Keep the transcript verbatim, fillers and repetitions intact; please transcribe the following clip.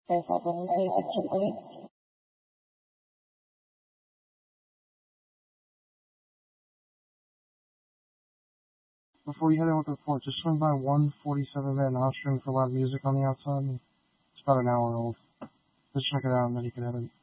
Before you head in with the report, just swing by one forty-seven Van Ostring for live music on the outside. It's about an hour old. Just check it out and then you can have it.